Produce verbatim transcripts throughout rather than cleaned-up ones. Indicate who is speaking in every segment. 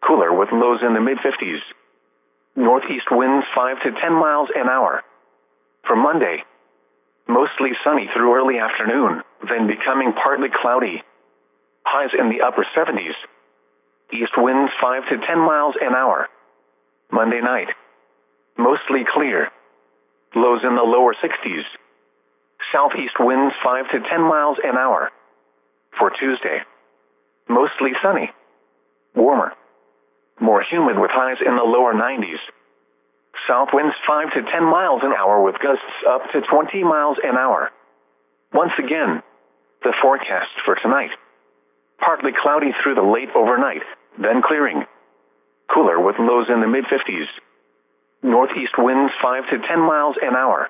Speaker 1: cooler with lows in the mid fifties. Northeast winds five to ten miles an hour. For Monday, mostly sunny through early afternoon, then becoming partly cloudy. Highs in the upper seventies. East winds five to ten miles an hour. Monday night, mostly clear. Lows in the lower sixties. Southeast winds five to ten miles an hour. For Tuesday, mostly sunny. Warmer. More humid with highs in the lower nineties. South winds five to ten miles an hour with gusts up to twenty miles an hour. Once again, the forecast for tonight. Partly cloudy through the late overnight, then clearing. Cooler with lows in the mid fifties. Northeast winds five to ten miles an hour.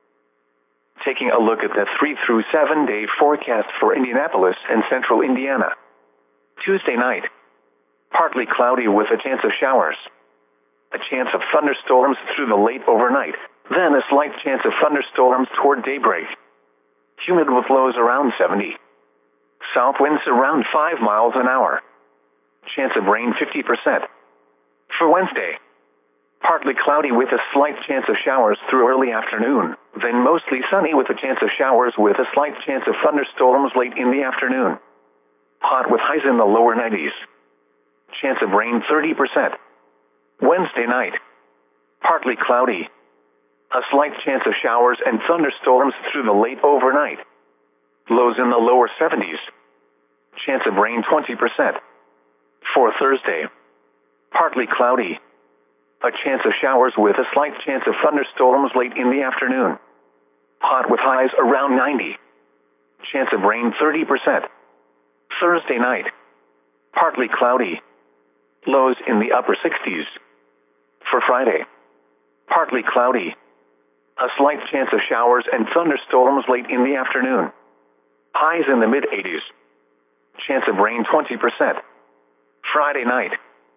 Speaker 1: Taking a look at the three through seven day forecast for Indianapolis and central Indiana. Tuesday night, partly cloudy with a chance of showers. A chance of thunderstorms through the late overnight, then a slight chance of thunderstorms toward daybreak. Humid with lows around seventy. South winds around five miles an hour. Chance of rain fifty percent. For Wednesday, partly cloudy with a slight chance of showers through early afternoon, then mostly sunny with a chance of showers with a slight chance of thunderstorms late in the afternoon. Hot with highs in the lower nineties. Chance of rain thirty percent. Wednesday night, partly cloudy. A slight chance of showers and thunderstorms through the late overnight. Lows in the lower seventies. Chance of rain twenty percent. For Thursday, partly cloudy. A chance of showers with a slight chance of thunderstorms late in the afternoon. Hot with highs around ninety. Chance of rain thirty percent. Thursday night, partly cloudy. Lows in the upper sixties. For Friday, partly cloudy. A slight chance of showers and thunderstorms late in the afternoon. Highs in the mid eighties. Chance of rain twenty percent. Friday night,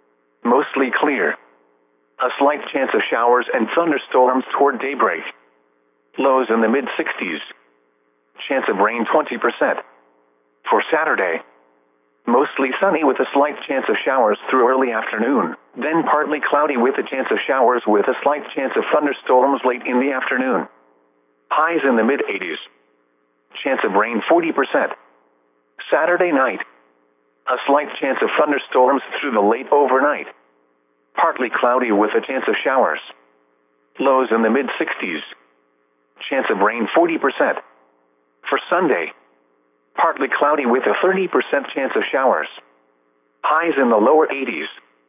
Speaker 1: mostly clear. A slight chance of showers and thunderstorms toward daybreak. Lows in the mid sixties. Chance of rain twenty percent. For Saturday, mostly sunny with a slight chance of showers through early afternoon, then partly cloudy with a chance of showers with a slight chance of thunderstorms late in the afternoon. Highs in the mid eighties. Chance of rain forty percent. Saturday night, a slight chance of thunderstorms through the late overnight. Partly cloudy with a chance of showers. Lows in the mid sixties. Chance of rain forty percent. For Sunday, partly cloudy with a thirty percent chance of showers. Highs in the lower eighties.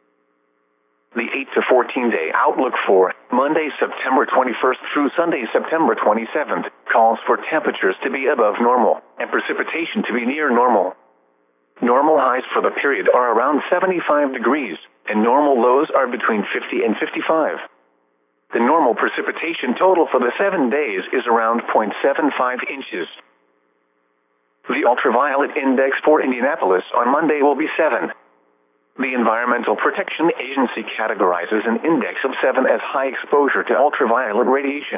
Speaker 1: The eight to fourteen day outlook for Monday, September twenty-first through Sunday, September twenty-seventh, calls for temperatures to be above normal and precipitation to be near normal. Normal highs for the period are around seventy-five degrees, and normal lows are between fifty and fifty-five. The normal precipitation total for the seven days is around zero point seven five inches. The ultraviolet index for Indianapolis on Monday will be seven. The Environmental Protection Agency categorizes an index of seven as high exposure to ultraviolet radiation.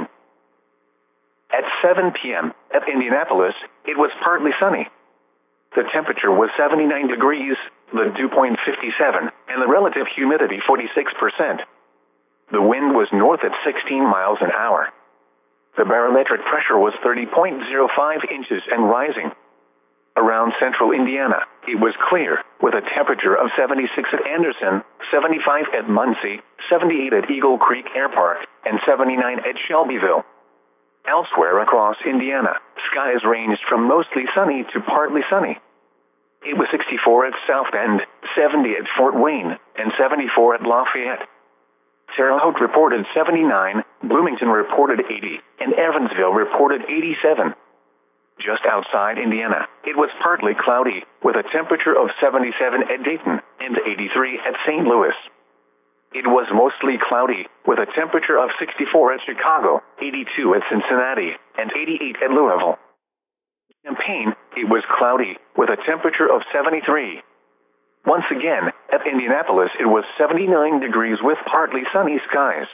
Speaker 1: At seven p.m. at Indianapolis, it was partly sunny. The temperature was seventy-nine degrees, the dew point fifty-seven, and the relative humidity forty-six percent. The wind was north at sixteen miles an hour. The barometric pressure was thirty point zero five inches and rising. Around central Indiana, it was clear, with a temperature of seventy-six at Anderson, seventy-five at Muncie, seventy-eight at Eagle Creek Air Park, and seventy-nine at Shelbyville. Elsewhere across Indiana, skies ranged from mostly sunny to partly sunny. It was sixty-four at South Bend, seventy at Fort Wayne, and seventy-four at Lafayette. Terre Haute reported seventy-nine, Bloomington reported eighty, and Evansville reported eighty-seven. Just outside Indiana, it was partly cloudy, with a temperature of seventy-seven at Dayton and eighty-three at Saint Louis. It was mostly cloudy, with a temperature of sixty-four at Chicago, eighty-two at Cincinnati, and eighty-eight at Louisville. Champaign, it was cloudy, with a temperature of seventy-three. Once again, at Indianapolis it was seventy-nine degrees with partly sunny skies.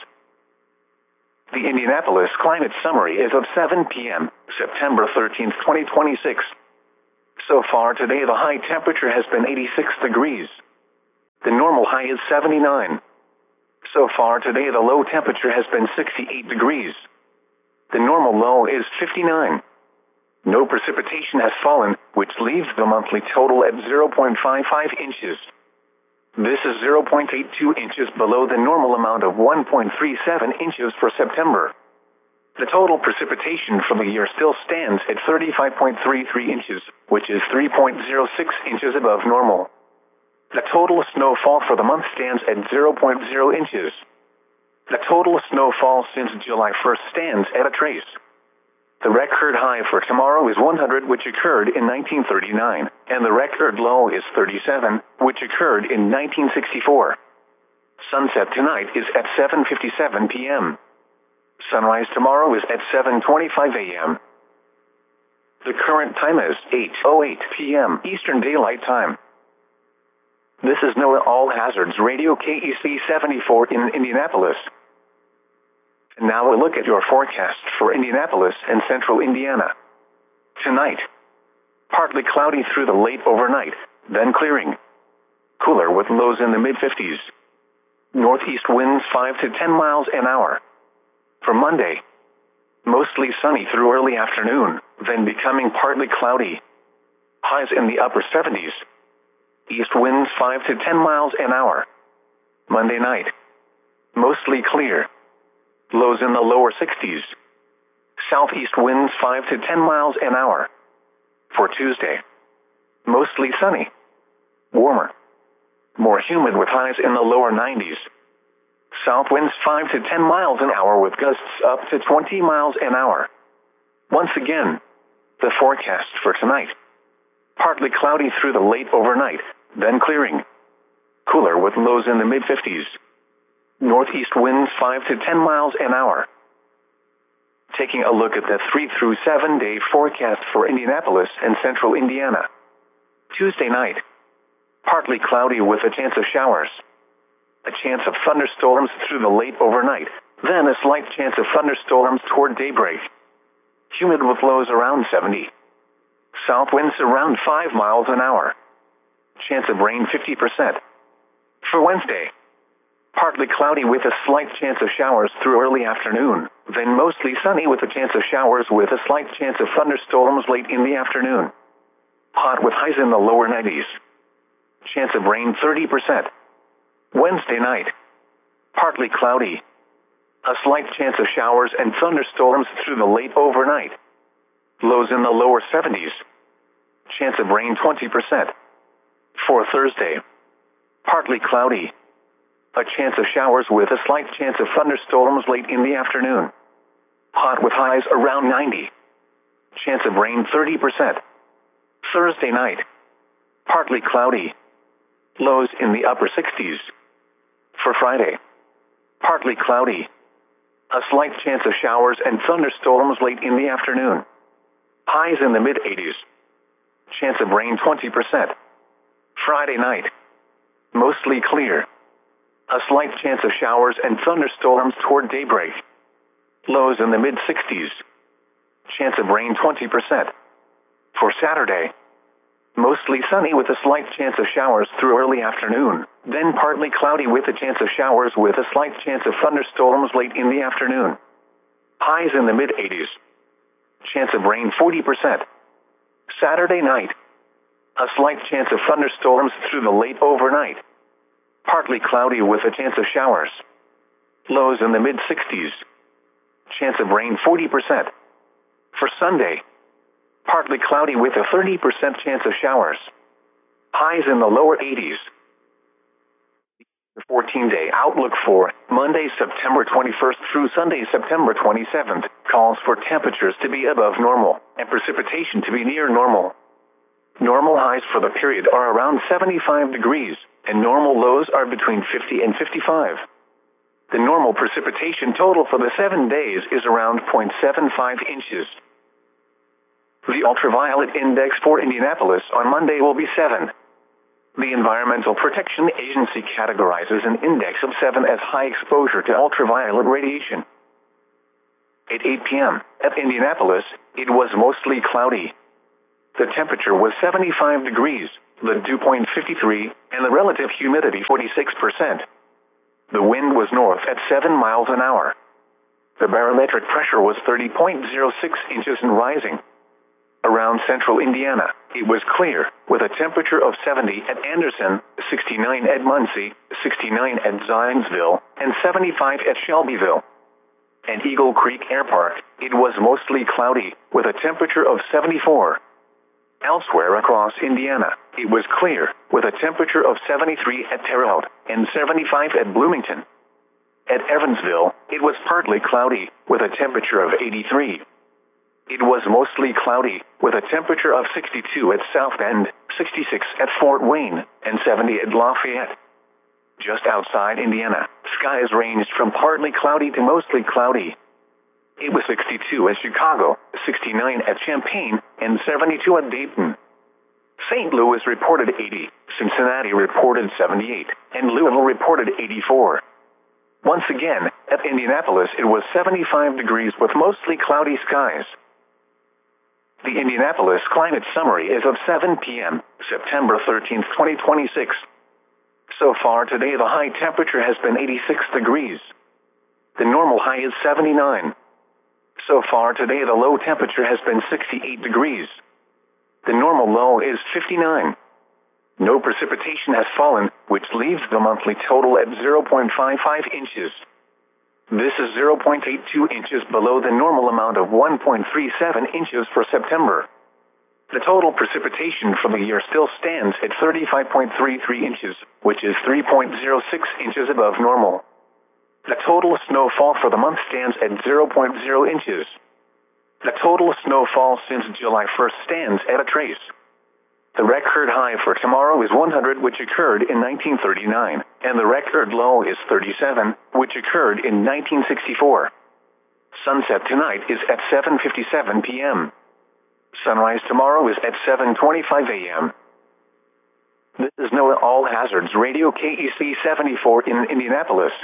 Speaker 1: The Indianapolis Climate Summary is of seven p.m., September thirteenth, twenty twenty-six. So far today the high temperature has been eighty-six degrees. The normal high is seventy-nine. So far today the low temperature has been sixty-eight degrees. The normal low is fifty-nine. No precipitation has fallen, which leaves the monthly total at zero point five five inches. This is zero point eight two inches below the normal amount of one point three seven inches for September. The total precipitation for the year still stands at thirty-five point three three inches, which is three point zero six inches above normal. The total snowfall for the month stands at zero point zero inches. The total snowfall since July first stands at a trace. The record high for tomorrow is one hundred, which occurred in nineteen thirty-nine, and the record low is thirty-seven, which occurred in nineteen sixty-four. Sunset tonight is at seven fifty-seven p m Sunrise tomorrow is at seven twenty-five a m The current time is eight oh eight p m Eastern Daylight Time. This is NOAA All Hazards Radio K E C seventy-four in Indianapolis. And now a look at your forecast for Indianapolis and central Indiana. Tonight, partly cloudy through the late overnight, then clearing. Cooler with lows in the mid fifties. Northeast winds five to ten miles an hour. For Monday, mostly sunny through early afternoon, then becoming partly cloudy. Highs in the upper seventies. East winds five to ten miles an hour. Monday night, mostly clear. Lows in the lower sixties. Southeast winds five to ten miles an hour. For Tuesday, mostly sunny. Warmer. More humid with highs in the lower nineties. South winds five to ten miles an hour with gusts up to twenty miles an hour. Once again, the forecast for tonight. Partly cloudy through the late overnight, then clearing. Cooler with lows in the mid fifties. Northeast winds five to ten miles an hour. Taking a look at the three through seven day forecast for Indianapolis and central Indiana. Tuesday night, partly cloudy with a chance of showers. A chance of thunderstorms through the late overnight, then a slight chance of thunderstorms toward daybreak. Humid with lows around seventy. South winds around five miles an hour. Chance of rain fifty percent. For Wednesday, partly cloudy with a slight chance of showers through early afternoon, then mostly sunny with a chance of showers with a slight chance of thunderstorms late in the afternoon. Hot with highs in the lower nineties. Chance of rain thirty percent. Wednesday night, partly cloudy. A slight chance of showers and thunderstorms through the late overnight. Lows in the lower seventies. Chance of rain twenty percent. For Thursday, partly cloudy. A chance of showers with a slight chance of thunderstorms late in the afternoon. Hot with highs around ninety. Chance of rain thirty percent. Thursday night, partly cloudy. Lows in the upper sixties. For Friday, partly cloudy. A slight chance of showers and thunderstorms late in the afternoon. Highs in the mid eighties. Chance of rain twenty percent. Friday night, mostly clear. A slight chance of showers and thunderstorms toward daybreak. Lows in the mid sixties. Chance of rain twenty percent. For Saturday, mostly sunny with a slight chance of showers through early afternoon, then partly cloudy with a chance of showers with a slight chance of thunderstorms late in the afternoon. Highs in the mid eighties. Chance of rain forty percent. Saturday night, a slight chance of thunderstorms through the late overnight. Partly cloudy with a chance of showers. Lows in the mid sixties. Chance of rain forty percent. For Sunday, partly cloudy with a thirty percent chance of showers. Highs in the lower eighties. The fourteen day outlook for Monday, September twenty-first through Sunday, September twenty-seventh, calls for temperatures to be above normal and precipitation to be near normal. Normal highs for the period are around seventy-five degrees, and normal lows are between fifty and fifty-five. The normal precipitation total for the seven days is around zero point seven five inches. The ultraviolet index for Indianapolis on Monday will be seven. The Environmental Protection Agency categorizes an index of seven as high exposure to ultraviolet radiation. At eight p m at Indianapolis, it was mostly cloudy. The temperature was seventy-five degrees, the dew point fifty-three, and the relative humidity forty-six percent. The wind was north at seven miles an hour. The barometric pressure was thirty point zero six inches and rising. Around central Indiana, it was clear, with a temperature of seventy at Anderson, sixty-nine at Muncie, sixty-nine at Zionsville, and seventy-five at Shelbyville. At Eagle Creek Air Park, it was mostly cloudy, with a temperature of seventy-four. Elsewhere across Indiana, it was clear, with a temperature of seventy-three at Terre Haute and seventy-five at Bloomington. At Evansville, it was partly cloudy, with a temperature of eighty-three. It was mostly cloudy, with a temperature of sixty-two at South Bend, sixty-six at Fort Wayne, and seventy at Lafayette. Just outside Indiana, skies ranged from partly cloudy to mostly cloudy. It was sixty-two at Chicago, sixty-nine at Champaign, and seventy-two at Dayton. Saint Louis reported eighty, Cincinnati reported seventy-eight, and Louisville reported eighty-four. Once again, at Indianapolis it was seventy-five degrees with mostly cloudy skies. The Indianapolis Climate Summary is of seven p m, September thirteenth, twenty twenty-six. So far today the high temperature has been eighty-six degrees. The normal high is seventy-nine. So far today the low temperature has been sixty-eight degrees. The normal low is fifty-nine. No precipitation has fallen, which leaves the monthly total at zero point five five inches. This is zero point eight two inches below the normal amount of one point three seven inches for September. The total precipitation for the year still stands at thirty-five point three three inches, which is three point zero six inches above normal. The total snowfall for the month stands at zero point zero inches. The total snowfall since July first stands at a trace. The record high for tomorrow is one hundred, which occurred in nineteen thirty-nine, and the record low is thirty-seven, which occurred in nineteen sixty-four. Sunset tonight is at seven fifty-seven p m Sunrise tomorrow is at seven twenty-five a m This is NOAA All Hazards Radio K E C seventy-four in Indianapolis.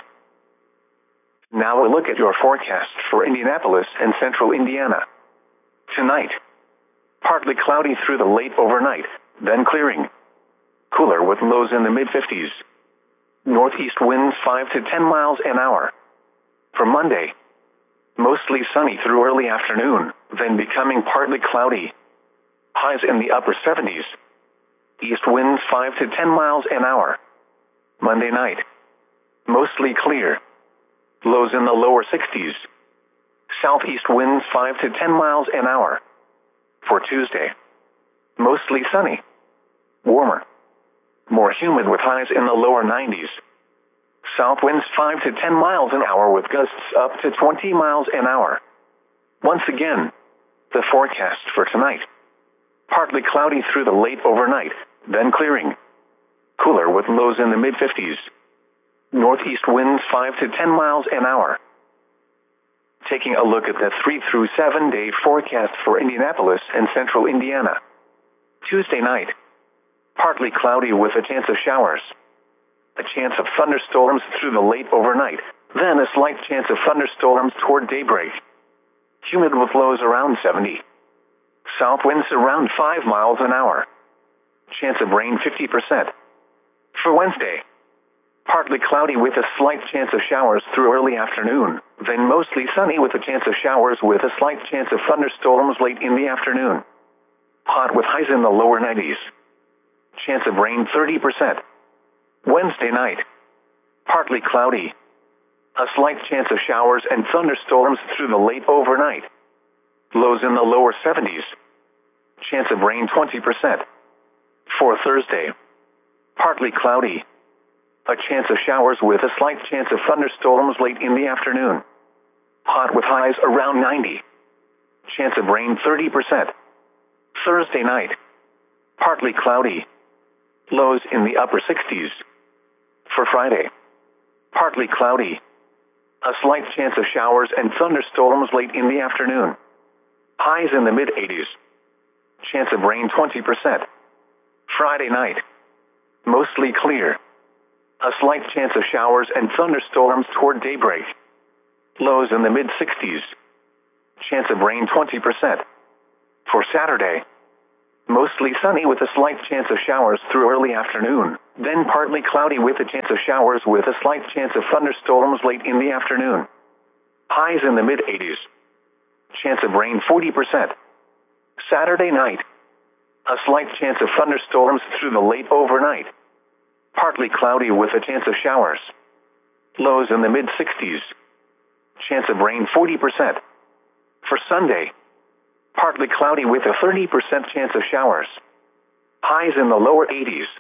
Speaker 1: Now a look at your forecast for Indianapolis and central Indiana. Tonight, partly cloudy through the late overnight, then clearing. Cooler with lows in the mid-fifties. Northeast winds five to ten miles an hour. For Monday, mostly sunny through early afternoon, then becoming partly cloudy. Highs in the upper seventies. East winds five to ten miles an hour. Monday night, mostly clear. Lows in the lower sixties. Southeast winds five to ten miles an hour. For Tuesday, mostly sunny. Warmer. More humid with highs in the lower nineties. South winds five to ten miles an hour with gusts up to twenty miles an hour. Once again, the forecast for tonight. Partly cloudy through the late overnight, then clearing. Cooler with lows in the mid-fifties. Northeast winds five to ten miles an hour. Taking a look at the three through seven day forecast for Indianapolis and central Indiana. Tuesday night, partly cloudy with a chance of showers. A chance of thunderstorms through the late overnight, then a slight chance of thunderstorms toward daybreak. Humid with lows around seventy. South winds around five miles an hour. Chance of rain fifty percent. For Wednesday, partly cloudy with a slight chance of showers through early afternoon, then mostly sunny with a chance of showers with a slight chance of thunderstorms late in the afternoon. Hot with highs in the lower nineties. Chance of rain thirty percent. Wednesday night, partly cloudy. A slight chance of showers and thunderstorms through the late overnight. Lows in the lower seventies. Chance of rain twenty percent. For Thursday, partly cloudy. A chance of showers with a slight chance of thunderstorms late in the afternoon. Hot with highs around ninety. Chance of rain thirty percent. Thursday night, partly cloudy. Lows in the upper sixties. For Friday, partly cloudy. A slight chance of showers and thunderstorms late in the afternoon. Highs in the mid-eighties. Chance of rain twenty percent. Friday night, mostly clear. A slight chance of showers and thunderstorms toward daybreak. Lows in the mid-sixties. Chance of rain twenty percent. For Saturday, Mostly sunny with a slight chance of showers through early afternoon, then partly cloudy with a chance of showers with a slight chance of thunderstorms late in the afternoon. Highs in the mid eighties. Chance of rain forty percent. Saturday night. A slight chance of thunderstorms through the late overnight. Partly cloudy with a chance of showers. Lows in the mid sixties. Chance of rain forty percent. For Sunday. Partly cloudy with a thirty percent chance of showers. Highs in the lower eighties.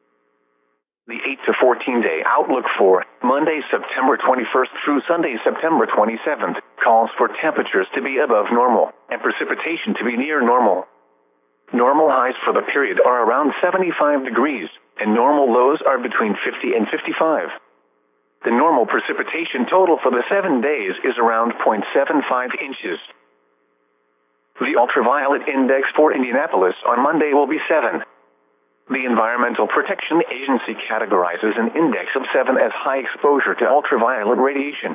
Speaker 1: The eight to fourteen day outlook for Monday, September twenty-first through Sunday, September twenty-seventh, calls for temperatures to be above normal and precipitation to be near normal. Normal highs for the period are around seventy-five degrees, and normal lows are between fifty and fifty-five. The normal precipitation total for the seven days is around zero point seven five inches. The ultraviolet index for Indianapolis on Monday will be seven. The Environmental Protection Agency categorizes an index of seven as high exposure to ultraviolet radiation.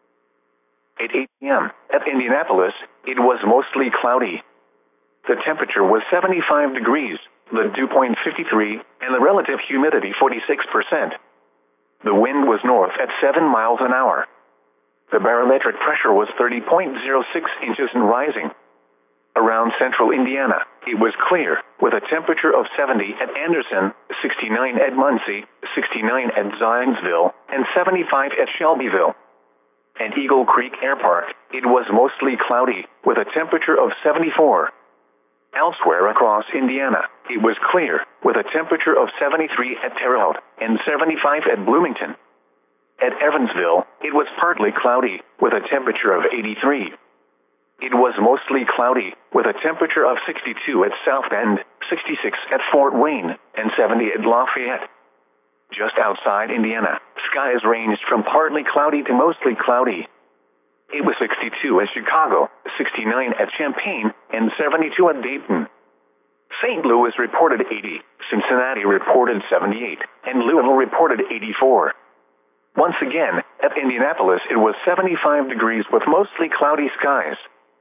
Speaker 1: At eight p m at Indianapolis, it was mostly cloudy. The temperature was seventy-five degrees, the dew point fifty-three, and the relative humidity forty-six percent. The wind was north at seven miles an hour. The barometric pressure was thirty point zero six inches and rising. Around central Indiana, it was clear, with a temperature of seventy at Anderson, sixty-nine at Muncie, sixty-nine at Zionsville, and seventy-five at Shelbyville. At Eagle Creek Air Park, it was mostly cloudy, with a temperature of seventy-four. Elsewhere across Indiana, it was clear, with a temperature of seventy-three at Terre Haute and seventy-five at Bloomington. At Evansville, it was partly cloudy, with a temperature of eighty-three. It was mostly cloudy, with a temperature of sixty-two at South Bend, sixty-six at Fort Wayne, and seventy at Lafayette. Just outside Indiana, skies ranged from partly cloudy to mostly cloudy. It was sixty-two at Chicago, sixty-nine at Champaign, and seventy-two at Dayton. Saint Louis reported eighty, Cincinnati reported seventy-eight, and Louisville reported eighty-four. Once again, at Indianapolis it was seventy-five degrees with mostly cloudy skies.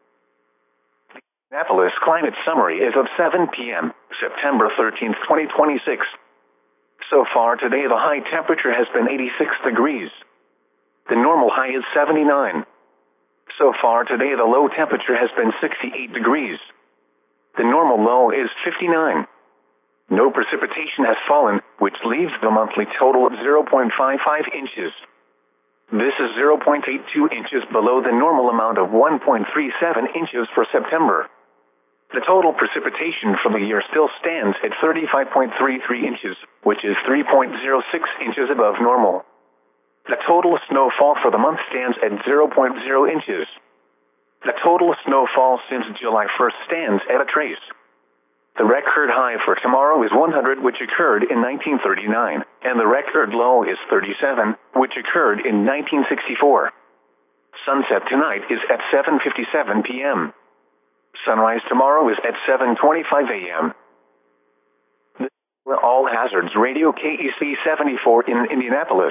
Speaker 1: The Indianapolis Climate Summary is of seven p m, September thirteenth, twenty twenty-six. So far today the high temperature has been eighty-six degrees. The normal high is seventy-nine. So far today the low temperature has been sixty-eight degrees. The normal low is fifty-nine. No precipitation has fallen, which leaves the monthly total of zero point five five inches. This is zero point eight two inches below the normal amount of one point three seven inches for September. The total precipitation for the year still stands at thirty-five point three three inches, which is three point zero six inches above normal. The total snowfall for the month stands at zero point zero inches. The total snowfall since July first stands at a trace. The record high for tomorrow is one hundred, which occurred in nineteen thirty-nine, and the record low is thirty-seven, which occurred in nineteen sixty-four. Sunset tonight is at seven fifty-seven p m Sunrise tomorrow is at seven twenty-five a m This is All Hazards Radio K E C seventy-four in Indianapolis.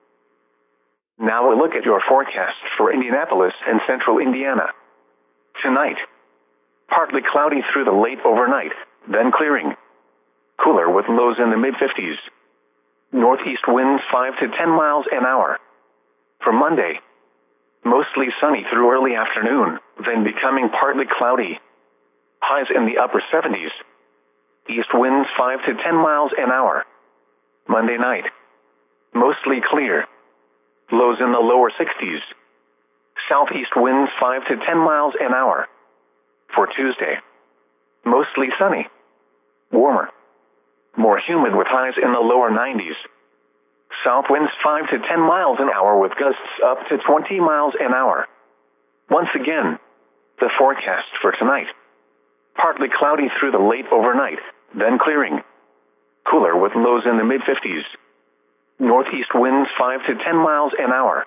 Speaker 1: Now a look at your forecast for Indianapolis and central Indiana. Tonight, partly cloudy through the late overnight, then clearing. Cooler with lows in the mid fifties. Northeast winds five to ten miles an hour. For Monday, mostly sunny through early afternoon, then becoming partly cloudy. Highs in the upper seventies. East winds five to ten miles an hour. Monday night, mostly clear. Lows in the lower sixties. Southeast winds five to ten miles an hour. For Tuesday, mostly sunny. Warmer. More humid with highs in the lower nineties. South winds five to ten miles an hour with gusts up to twenty miles an hour. Once again, the forecast for tonight. Partly cloudy through the late overnight, then clearing. Cooler with lows in the mid fifties. Northeast winds five to ten miles an hour.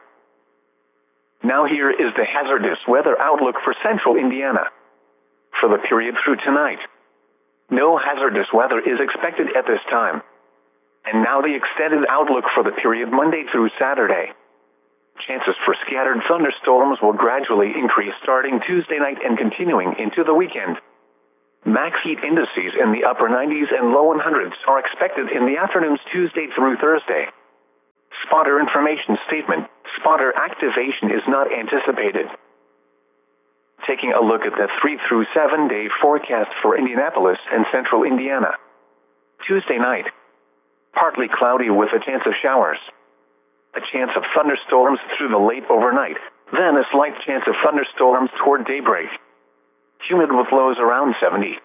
Speaker 1: Now here is the hazardous weather outlook for central Indiana. For the period through tonight, no hazardous weather is expected at this time. And now the extended outlook for the period Monday through Saturday. Chances for scattered thunderstorms will gradually increase starting Tuesday night and continuing into the weekend. Max heat indices in the upper nineties and low one hundreds are expected in the afternoons Tuesday through Thursday. Spotter information statement. Spotter activation is not anticipated. Taking a look at the three through seven day forecast for Indianapolis and central Indiana. Tuesday night. Partly cloudy with a chance of showers. A chance of thunderstorms through the late overnight, then a slight chance of thunderstorms toward daybreak. Humid with lows around seventy.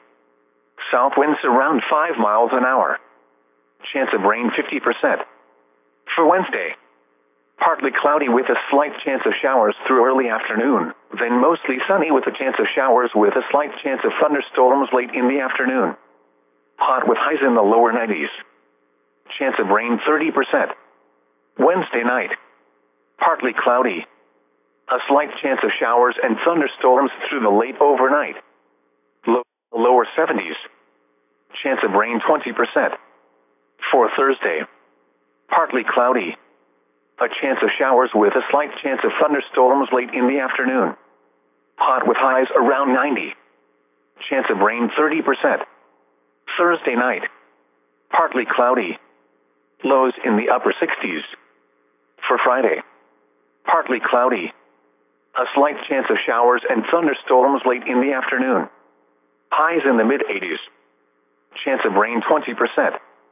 Speaker 1: South winds around five miles an hour. Chance of rain fifty percent. For Wednesday. Partly cloudy with a slight chance of showers through early afternoon, then mostly sunny with a chance of showers with a slight chance of thunderstorms late in the afternoon. Hot with highs in the lower nineties. Chance of rain thirty percent. Wednesday night. Partly cloudy. A slight chance of showers and thunderstorms through the late overnight. Low, lower seventies. Chance of rain twenty percent. For Thursday. Partly cloudy. A chance of showers with a slight chance of thunderstorms late in the afternoon. Hot with highs around ninety. Chance of rain thirty percent. Thursday night. Partly cloudy. Lows in the upper sixties. For Friday. Partly cloudy. A slight chance of showers and thunderstorms late in the afternoon. Highs in the mid-eighties. Chance of rain twenty percent.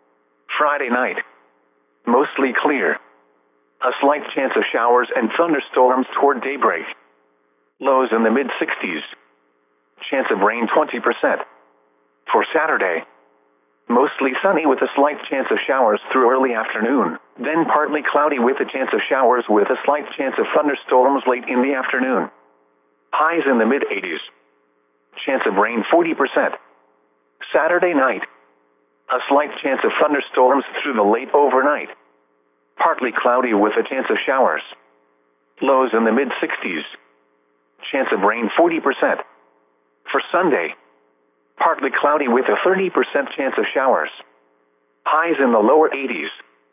Speaker 1: Friday night. Mostly clear. A slight chance of showers and thunderstorms toward daybreak. Lows in the mid-sixties. Chance of rain twenty percent. For Saturday. Mostly sunny with a slight chance of showers through early afternoon, then partly cloudy with a chance of showers with a slight chance of thunderstorms late in the afternoon. Highs in the mid-eighties. Chance of rain forty percent. Saturday night. A slight chance of thunderstorms through the late overnight. Partly cloudy with a chance of showers. Lows in the mid-sixties. Chance of rain forty percent. For Sunday. Partly cloudy with a thirty percent chance of showers. Highs in the lower eighties.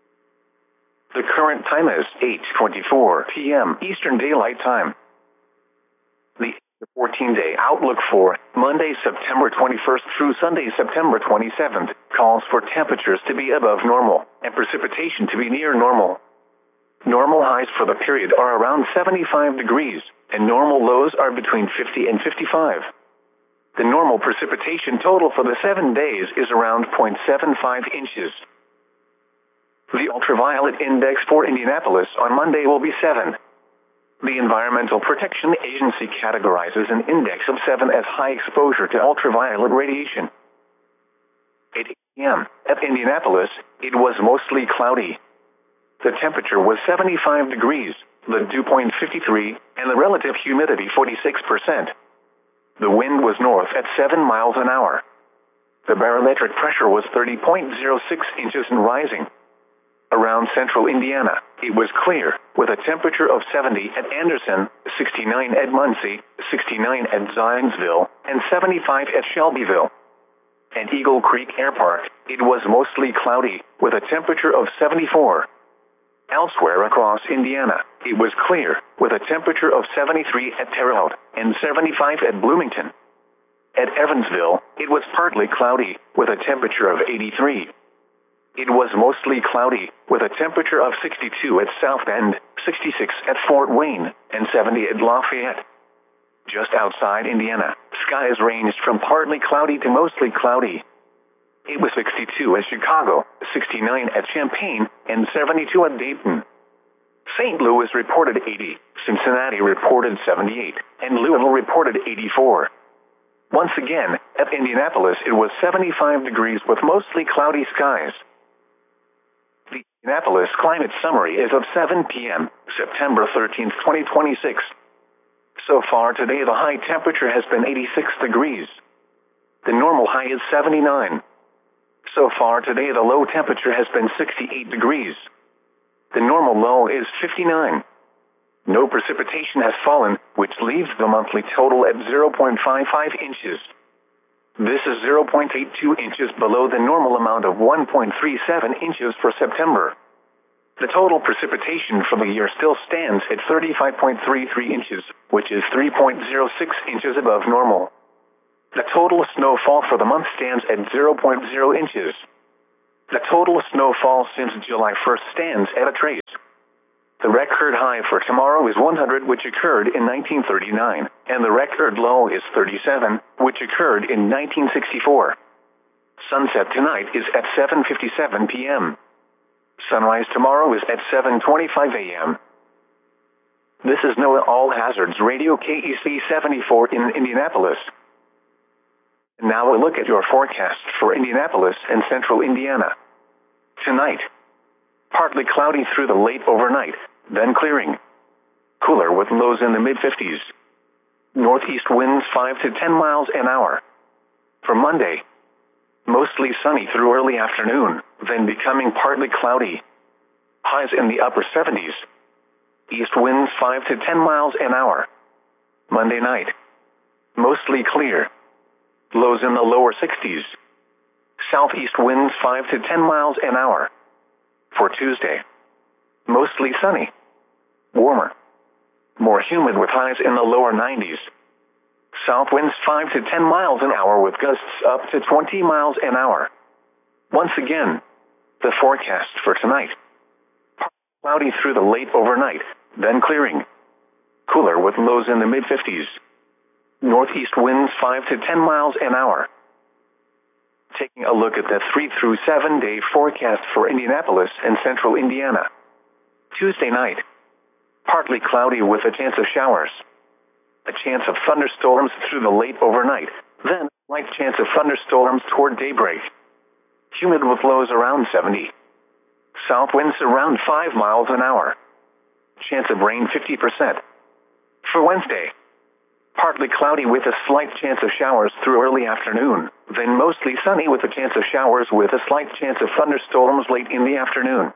Speaker 1: The current time is eight twenty-four p m Eastern Daylight Time. The fourteen-day outlook for Monday, September twenty-first through Sunday, September twenty-seventh, calls for temperatures to be above normal and precipitation to be near normal. Normal highs for the period are around seventy-five degrees, and normal lows are between fifty and fifty-five. The normal precipitation total for the seven days is around zero point seven five inches. The ultraviolet index for Indianapolis on Monday will be seven. The Environmental Protection Agency categorizes an index of seven as high exposure to ultraviolet radiation. At eight p m at Indianapolis, it was mostly cloudy. The temperature was seventy-five degrees, the dew point fifty-three, and the relative humidity forty-six percent. The wind was north at seven miles an hour. The barometric pressure was thirty point zero six inches and rising. Around central Indiana, it was clear, with a temperature of seventy at Anderson, sixty-nine at Muncie, sixty-nine at Zionsville, and seventy-five at Shelbyville. At Eagle Creek Air Park, it was mostly cloudy, with a temperature of seventy-four. Elsewhere across Indiana, it was clear, with a temperature of seventy-three at Terre Haute and seventy-five at Bloomington. At Evansville, it was partly cloudy, with a temperature of eighty-three. It was mostly cloudy, with a temperature of sixty-two at South Bend, sixty-six at Fort Wayne, and seventy at Lafayette. Just outside Indiana, skies ranged from partly cloudy to mostly cloudy. It was sixty-two at Chicago, sixty-nine at Champaign, and seventy-two at Dayton. Saint Louis reported eighty, Cincinnati reported seventy-eight, and Louisville reported eighty-four. Once again, at Indianapolis it was seventy-five degrees with mostly cloudy skies. The Indianapolis Climate Summary is of seven p m, September thirteenth, twenty twenty-six. So far today the high temperature has been eighty-six degrees. The normal high is seventy-nine. So far today the low temperature has been sixty-eight degrees. The normal low is fifty-nine. No precipitation has fallen, which leaves the monthly total at zero point five five inches. This is zero point eight two inches below the normal amount of one point three seven inches for September. The total precipitation for the year still stands at thirty-five point three three inches, which is three point zero six inches above normal. The total snowfall for the month stands at zero point zero inches. The total snowfall since July first stands at a trace. The record high for tomorrow is one hundred, which occurred in nineteen thirty-nine, and the record low is thirty-seven, which occurred in nineteen sixty-four. Sunset tonight is at seven fifty-seven p m Sunrise tomorrow is at seven twenty-five a m This is NOAA All Hazards Radio K E C seventy-four in Indianapolis. And now we'll look at your forecast for Indianapolis and central Indiana. Tonight, partly cloudy through the late overnight, then clearing. Cooler with lows in the mid-fifties. Northeast winds five to ten miles an hour. For Monday, mostly sunny through early afternoon, then becoming partly cloudy. Highs in the upper seventies. East winds five to ten miles an hour. Monday night, mostly clear. Lows in the lower sixties. Southeast winds five to ten miles an hour. For Tuesday, mostly sunny. Warmer. More humid with highs in the lower nineties. South winds five to ten miles an hour with gusts up to twenty miles an hour. Once again, the forecast for tonight. Cloudy through the late overnight, then clearing. Cooler with lows in the mid-fifties. Northeast winds five to ten miles an hour. Taking a look at the three through seven day forecast for Indianapolis and central Indiana. Tuesday night, partly cloudy with a chance of showers. A chance of thunderstorms through the late overnight, then slight chance of thunderstorms toward daybreak. Humid with lows around seventy. South winds around five miles an hour. Chance of rain fifty percent. For Wednesday, partly cloudy with a slight chance of showers through early afternoon, then mostly sunny with a chance of showers with a slight chance of thunderstorms late in the afternoon.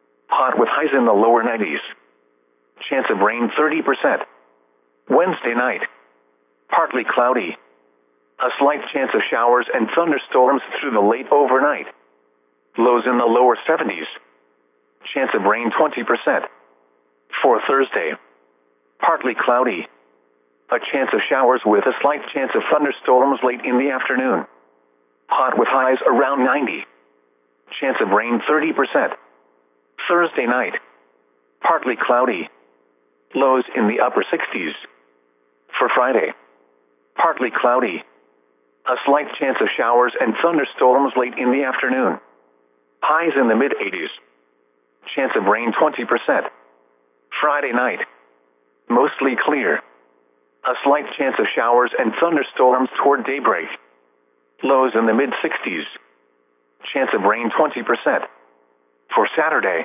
Speaker 1: Hot with highs in the lower nineties. Chance of rain thirty percent. Wednesday night, partly cloudy. A slight chance of showers and thunderstorms through the late overnight. Lows in the lower seventies. Chance of rain twenty percent. For Thursday, partly cloudy. A chance of showers with a slight chance of thunderstorms late in the afternoon. Hot with highs around ninety. Chance of rain thirty percent. Thursday night, partly cloudy. Lows in the upper sixties. For Friday, partly cloudy. A slight chance of showers and thunderstorms late in the afternoon. Highs in the mid-eighties. Chance of rain twenty percent. Friday night, mostly clear. A slight chance of showers and thunderstorms toward daybreak. Lows in the mid-sixties. Chance of rain twenty percent. For Saturday,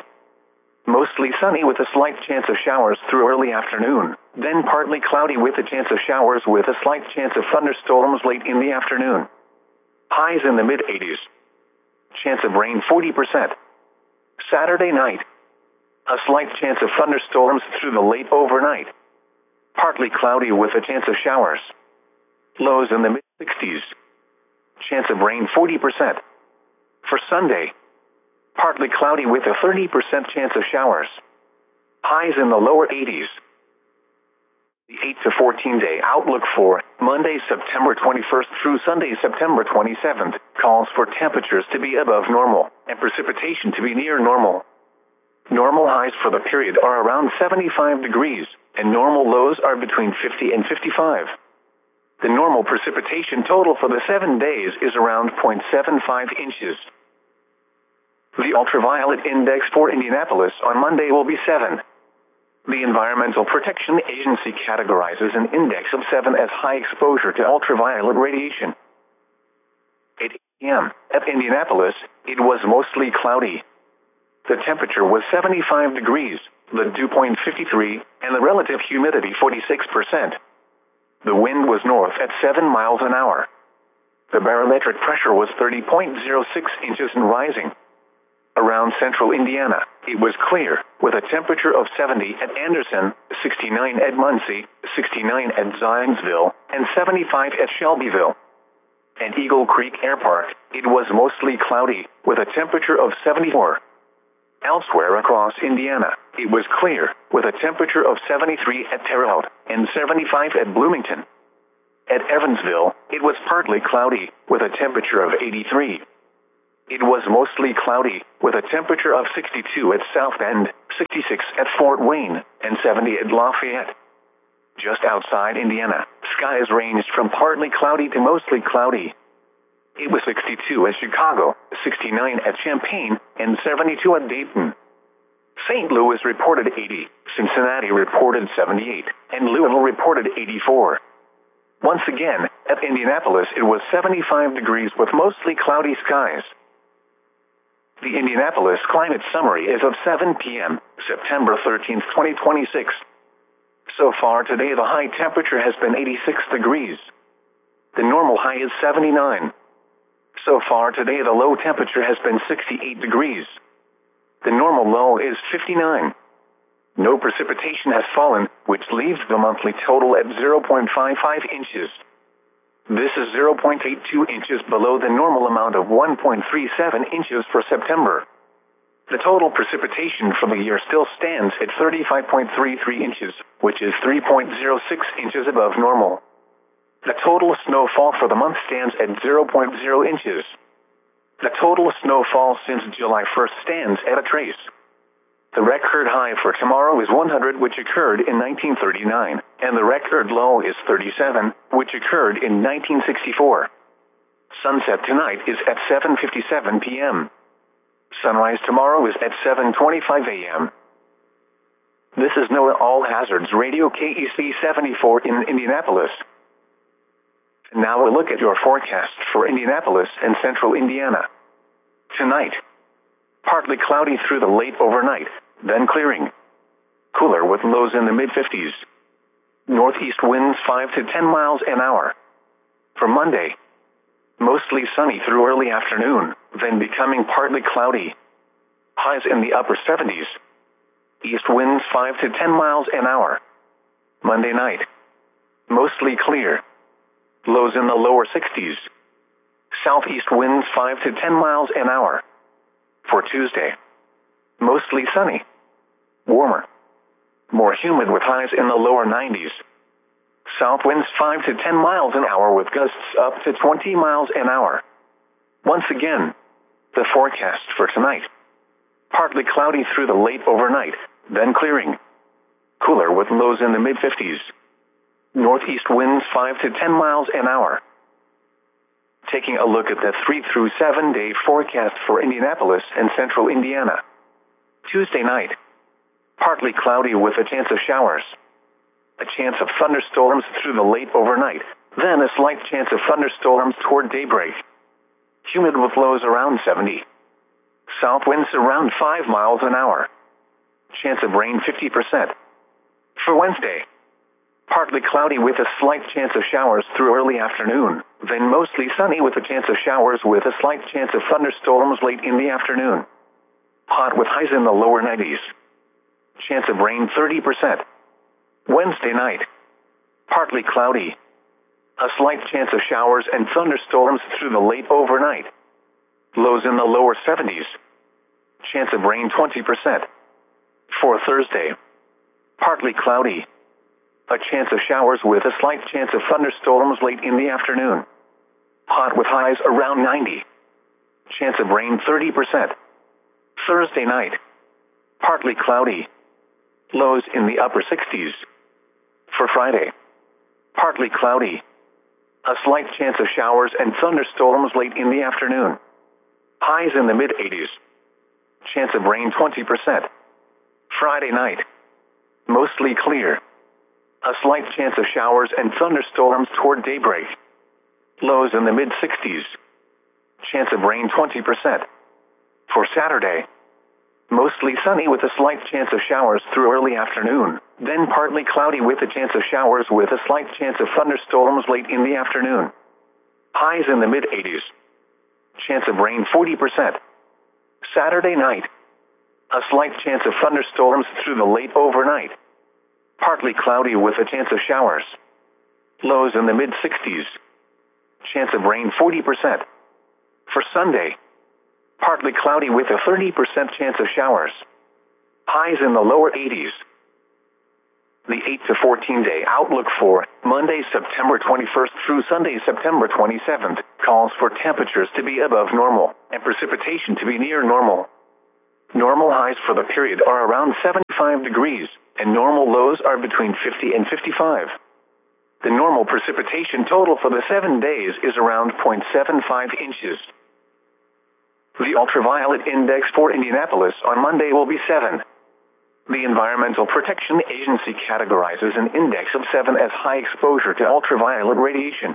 Speaker 1: mostly sunny with a slight chance of showers through early afternoon, then partly cloudy with a chance of showers with a slight chance of thunderstorms late in the afternoon. Highs in the mid-eighties. Chance of rain forty percent. Saturday night, a slight chance of thunderstorms through the late overnight. Partly cloudy with a chance of showers. Lows in the mid-sixties. Chance of rain forty percent. For Sunday, partly cloudy with a thirty percent chance of showers. Highs in the lower eighties. The eight to fourteen day outlook for Monday, September twenty-first through Sunday, September twenty-seventh, calls for temperatures to be above normal and precipitation to be near normal. Normal highs for the period are around seventy-five degrees, and normal lows are between fifty and fifty-five. The normal precipitation total for the seven days is around zero point seven five inches. The ultraviolet index for Indianapolis on Monday will be seven. The Environmental Protection Agency categorizes an index of seven as high exposure to ultraviolet radiation. At eight p m at Indianapolis, it was mostly cloudy. The temperature was seventy-five degrees, the dew point fifty-three, and the relative humidity forty-six percent. The wind was north at seven miles an hour. The barometric pressure was thirty point zero six inches and rising. Around central Indiana, it was clear, with a temperature of seventy at Anderson, sixty-nine at Muncie, sixty-nine at Zionsville, and seventy-five at Shelbyville. At Eagle Creek Air Park, it was mostly cloudy, with a temperature of seventy-four. Elsewhere across Indiana, it was clear, with a temperature of seventy-three at Terre Haute and seventy-five at Bloomington. At Evansville, it was partly cloudy, with a temperature of eighty-three. It was mostly cloudy, with a temperature of sixty-two at South Bend, sixty-six at Fort Wayne, and seventy at Lafayette. Just outside Indiana, skies ranged from partly cloudy to mostly cloudy. It was sixty-two at Chicago, sixty-nine at Champaign, and seventy-two at Dayton. Saint Louis reported eighty, Cincinnati reported seventy-eight, and Louisville reported eighty-four. Once again, at Indianapolis it was seventy-five degrees with mostly cloudy skies. The Indianapolis Climate Summary is of seven p m, September thirteenth, twenty twenty-six. So far today the high temperature has been eighty-six degrees. The normal high is seventy-nine. So far today the low temperature has been sixty-eight degrees. The normal low is fifty-nine. No precipitation has fallen, which leaves the monthly total at zero point five five inches. This is zero point eight two inches below the normal amount of one point three seven inches for September. The total precipitation for the year still stands at thirty-five point three three inches, which is three point zero six inches above normal. The total snowfall for the month stands at zero point zero inches. The total snowfall since July first stands at a trace. The record high for tomorrow is one hundred, which occurred in nineteen thirty-nine, and the record low is thirty-seven, which occurred in nineteen sixty-four. Sunset tonight is at seven fifty-seven p m Sunrise tomorrow is at seven twenty-five a m This is NOAA All Hazards Radio K E C seventy-four in Indianapolis. Now a look at your forecast for Indianapolis and central Indiana. Tonight, partly cloudy through the late overnight, then clearing. Cooler with lows in the mid-fifties. Northeast winds five to ten miles an hour. For Monday, mostly sunny through early afternoon, then becoming partly cloudy. Highs in the upper seventies. East winds five to ten miles an hour. Monday night, mostly clear. Lows in the lower sixties. Southeast winds five to ten miles an hour. For Tuesday, mostly sunny. Warmer. More humid with highs in the lower nineties. South winds five to ten miles an hour with gusts up to twenty miles an hour. Once again, the forecast for tonight. Partly cloudy through the late overnight, then clearing. Cooler with lows in the mid-fifties. Northeast winds five to ten miles an hour. Taking a look at the three through seven day forecast for Indianapolis and central Indiana. Tuesday night, partly cloudy with a chance of showers. A chance of thunderstorms through the late overnight, then a slight chance of thunderstorms toward daybreak. Humid with lows around seventy. South winds around five miles an hour. Chance of rain fifty percent. For Wednesday, partly cloudy with a slight chance of showers through early afternoon, then mostly sunny with a chance of showers with a slight chance of thunderstorms late in the afternoon. Hot with highs in the lower nineties. Chance of rain thirty percent. Wednesday night, partly cloudy. A slight chance of showers and thunderstorms through the late overnight. Lows in the lower seventies. Chance of rain twenty percent. For Thursday, partly cloudy. A chance of showers with a slight chance of thunderstorms late in the afternoon. Hot with highs around ninety. Chance of rain thirty percent. Thursday night, partly cloudy. Lows in the upper sixties. For Friday, partly cloudy. A slight chance of showers and thunderstorms late in the afternoon. Highs in the mid-eighties. Chance of rain twenty percent. Friday night, mostly clear. A slight chance of showers and thunderstorms toward daybreak. Lows in the mid-sixties. Chance of rain twenty percent. For Saturday, mostly sunny with a slight chance of showers through early afternoon, then partly cloudy with a chance of showers with a slight chance of thunderstorms late in the afternoon. Highs in the mid-eighties. Chance of rain forty percent. Saturday night, a slight chance of thunderstorms through the late overnight. Partly cloudy with a chance of showers. Lows in the mid-sixties. Chance of rain forty percent. For Sunday, partly cloudy with a thirty percent chance of showers. Highs in the lower eighties. The eight to fourteen day outlook for Monday, September twenty-first through Sunday, September twenty-seventh, calls for temperatures to be above normal and precipitation to be near normal. Normal highs for the period are around seventy-five degrees, and normal lows are between fifty and fifty-five. The normal precipitation total for the seven days is around zero point seven five inches. The ultraviolet index for Indianapolis on Monday will be seven. The Environmental Protection Agency categorizes an index of seven as high exposure to ultraviolet radiation.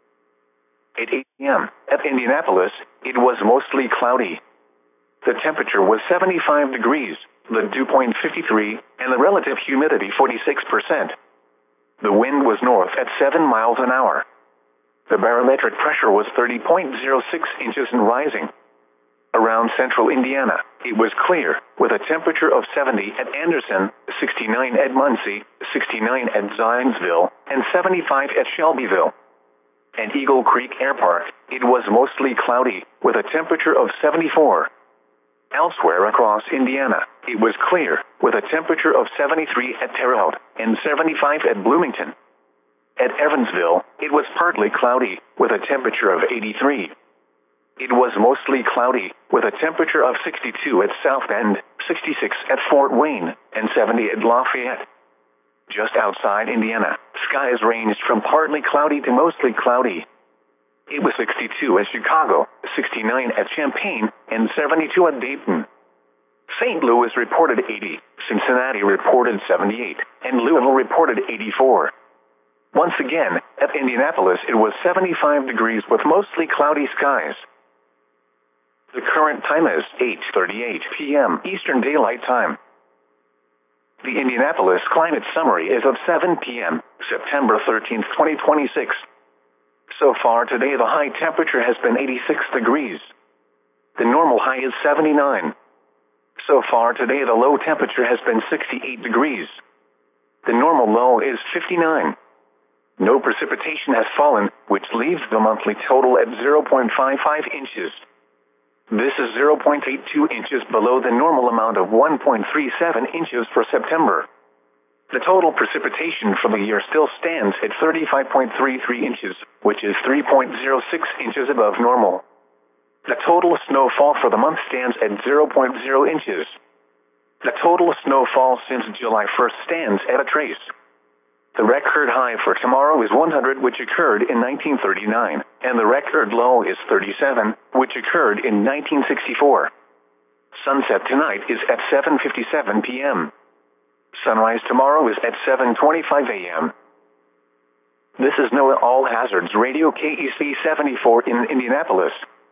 Speaker 1: At eight p m at Indianapolis, it was mostly cloudy. The temperature was seventy-five degrees, the dew point fifty-three, and the relative humidity forty-six percent. The wind was north at seven miles an hour. The barometric pressure was thirty point zero six inches and rising. Around central Indiana, it was clear, with a temperature of seventy at Anderson, sixty-nine at Muncie, sixty-nine at Zionsville, and seventy-five at Shelbyville. At Eagle Creek Air Park, it was mostly cloudy, with a temperature of seventy-four. Elsewhere across Indiana, it was clear, with a temperature of seventy-three at Terre Haute and seventy-five at Bloomington. At Evansville, it was partly cloudy, with a temperature of eighty-three. It was mostly cloudy, with a temperature of sixty-two at South Bend, sixty-six at Fort Wayne, and seventy at Lafayette. Just outside Indiana, skies ranged from partly cloudy to mostly cloudy. It was sixty-two at Chicago, sixty-nine at Champaign, and seventy-two at Dayton. Saint Louis reported eighty, Cincinnati reported seventy-eight, and Louisville reported eighty-four. Once again, at Indianapolis it was seventy-five degrees with mostly cloudy skies. The current time is eight thirty-eight p m Eastern Daylight Time. The Indianapolis Climate Summary is of seven p m, September thirteenth, twenty twenty-six. So far today the high temperature has been eighty-six degrees. The normal high is seventy-nine. So far today the low temperature has been sixty-eight degrees. The normal low is fifty-nine. No precipitation has fallen, which leaves the monthly total at zero point five five inches. This is zero point eight two inches below the normal amount of one point three seven inches for September. The total precipitation for the year still stands at thirty-five point three three inches, which is three point zero six inches above normal. The total snowfall for the month stands at zero point zero inches. The total snowfall since July first stands at a trace. The record high for tomorrow is one hundred, which occurred in nineteen thirty-nine, and the record low is thirty-seven, which occurred in nineteen sixty-four. Sunset tonight is at seven fifty-seven p m Sunrise tomorrow is at seven twenty-five a m This is NOAA All Hazards Radio K E C seventy-four in Indianapolis.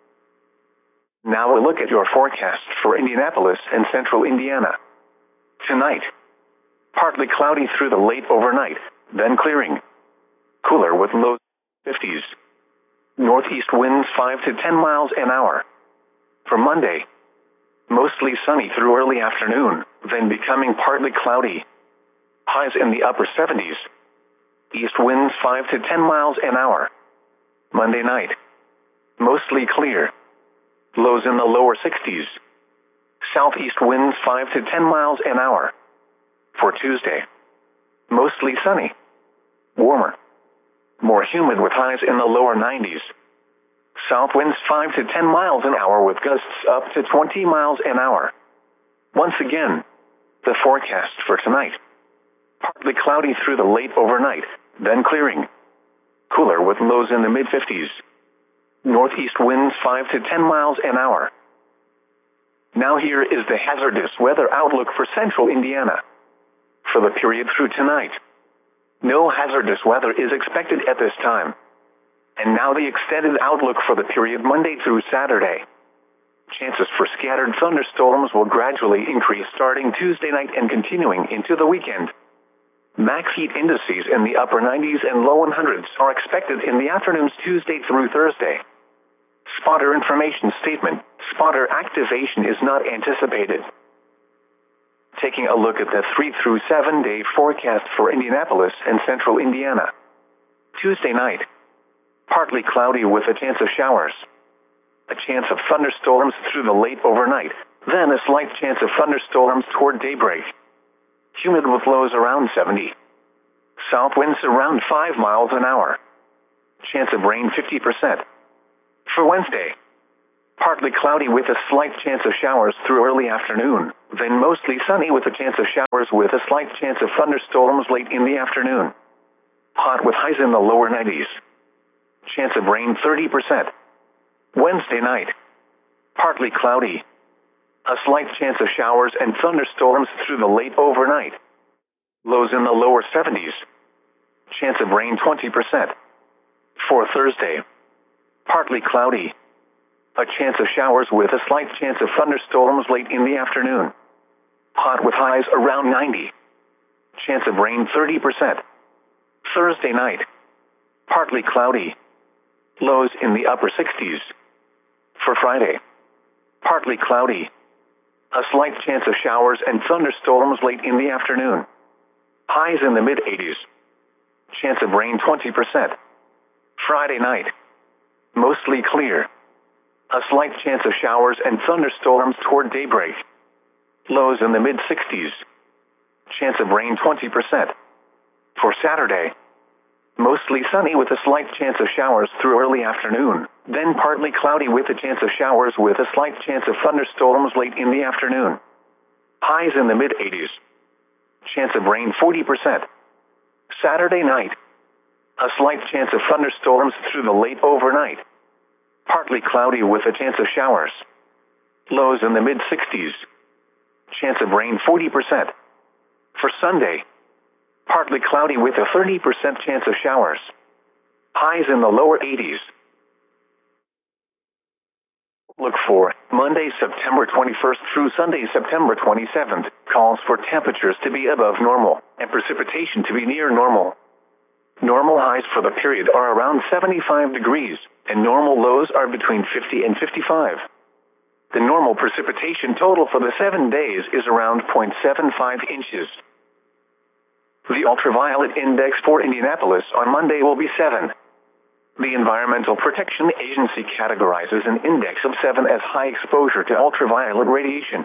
Speaker 1: Now a look at your forecast for Indianapolis and central Indiana. Tonight, partly cloudy through the late overnight, then clearing. Cooler with low fifties. Northeast winds five to ten miles an hour. For Monday, mostly sunny through early afternoon, then becoming partly cloudy. Highs in the upper seventies. East winds five to ten miles an hour. Monday night, mostly clear. Lows in the lower sixties. Southeast winds five to ten miles an hour. For Tuesday, mostly sunny. Warmer. More humid with highs in the lower nineties. South winds five to ten miles an hour with gusts up to twenty miles an hour. Once again, the forecast for tonight. Partly cloudy through the late overnight, then clearing. Cooler with lows in the mid fifties. Northeast winds five to ten miles an hour. Now here is the hazardous weather outlook for central Indiana. For the period through tonight, no hazardous weather is expected at this time. And now the extended outlook for the period Monday through Saturday. Chances for scattered thunderstorms will gradually increase starting Tuesday night and continuing into the weekend. Max heat indices in the upper nineties and low hundreds are expected in the afternoons Tuesday through Thursday. Spotter information statement: spotter activation is not anticipated. Taking a look at the three through seven day forecast for Indianapolis and central Indiana. Tuesday night, partly cloudy with a chance of showers. A chance of thunderstorms through the late overnight, then a slight chance of thunderstorms toward daybreak. Humid with lows around seventy. South winds around five miles an hour. Chance of rain fifty percent. For Wednesday, partly cloudy with a slight chance of showers through early afternoon, then mostly sunny with a chance of showers with a slight chance of thunderstorms late in the afternoon. Hot with highs in the lower nineties. Chance of rain thirty percent. Wednesday night, partly cloudy. A slight chance of showers and thunderstorms through the late overnight. Lows in the lower seventies. Chance of rain twenty percent. For Thursday, partly cloudy. A chance of showers with a slight chance of thunderstorms late in the afternoon. Hot with highs around ninety. Chance of rain thirty percent. Thursday night, partly cloudy. Lows in the upper sixties. For Friday, partly cloudy. A slight chance of showers and thunderstorms late in the afternoon. Highs in the mid-eighties. Chance of rain twenty percent. Friday night, mostly clear. A slight chance of showers and thunderstorms toward daybreak. Lows in the mid-sixties. Chance of rain twenty percent. For Saturday, mostly sunny with a slight chance of showers through early afternoon, then partly cloudy with a chance of showers with a slight chance of thunderstorms late in the afternoon. Highs in the mid-eighties. Chance of rain forty percent. Saturday night, a slight chance of thunderstorms through the late overnight. Partly cloudy with a chance of showers. Lows in the mid-sixties. Chance of rain forty percent. For Sunday, partly cloudy with a thirty percent chance of showers. Highs in the lower eighties. Look for Monday, September twenty-first through Sunday, September twenty-seventh, calls for temperatures to be above normal and precipitation to be near normal. Normal highs for the period are around seventy-five degrees, and normal lows are between fifty and fifty-five. The normal precipitation total for the seven days is around zero point seven five inches. The ultraviolet index for Indianapolis on Monday will be seven. The Environmental Protection Agency categorizes an index of seven as high exposure to ultraviolet radiation.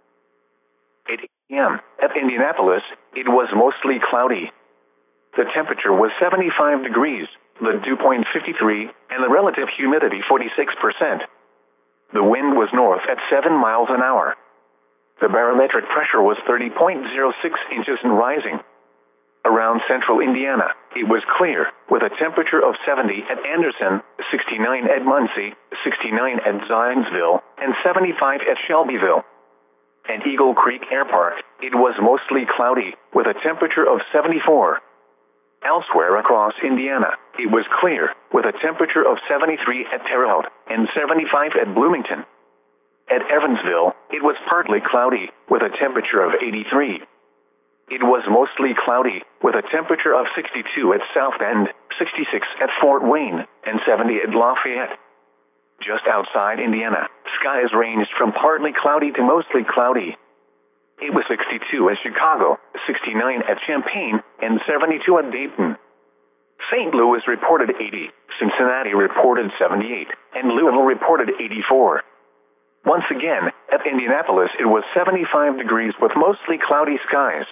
Speaker 1: At eight p m at Indianapolis, it was mostly cloudy. The temperature was seventy-five degrees, the dew point fifty-three, and the relative humidity forty-six percent. The wind was north at seven miles an hour. The barometric pressure was thirty point zero six inches and rising. Around central Indiana, it was clear, with a temperature of seventy at Anderson, sixty-nine at Muncie, sixty-nine at Zionsville, and seventy-five at Shelbyville. At Eagle Creek Air Park, it was mostly cloudy, with a temperature of seventy-four. Elsewhere across Indiana, it was clear, with a temperature of seventy-three at Terre Haute and seventy-five at Bloomington. At Evansville, it was partly cloudy, with a temperature of eighty-three. It was mostly cloudy, with a temperature of sixty-two at South Bend, sixty-six at Fort Wayne, and seventy at Lafayette. Just outside Indiana, skies ranged from partly cloudy to mostly cloudy. It was sixty-two at Chicago, sixty-nine at Champaign, and seventy-two at Dayton. Saint Louis reported eighty, Cincinnati reported seventy-eight, and Louisville reported eighty-four. Once again, at Indianapolis it was seventy-five degrees with mostly cloudy skies.